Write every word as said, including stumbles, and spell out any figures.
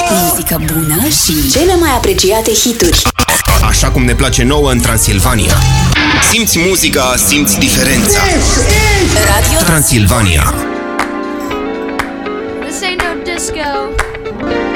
Muzică bună și cele mai apreciate hituri. Așa cum ne place nouă în Transilvania. Simți muzica, simți diferența. Radio Transilvania. This ain't no disco.